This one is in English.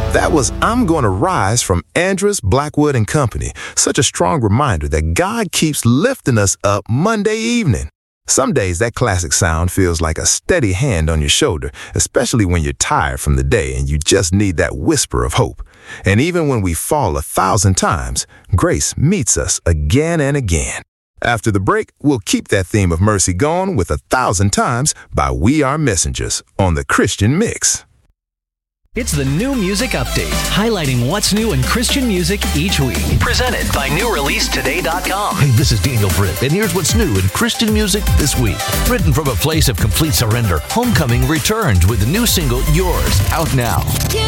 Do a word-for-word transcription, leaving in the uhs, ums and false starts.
That was I'm Gonna Rise from Andrus Blackwood and Company. Such a strong reminder that God keeps lifting us up Monday evening. Some days that classic sound feels like a steady hand on your shoulder, especially when you're tired from the day and you just need that whisper of hope. And even when we fall a thousand times, grace meets us again and again. After the break, we'll keep that theme of mercy going with A Thousand Times by We Are Messengers on the Christian Mix. It's the New Music Update, highlighting what's new in Christian music each week. Presented by new release today dot com. Hey, this is Daniel Britt, and here's what's new in Christian music this week. Written from a place of complete surrender, Homecoming returns with the new single, Yours, out now.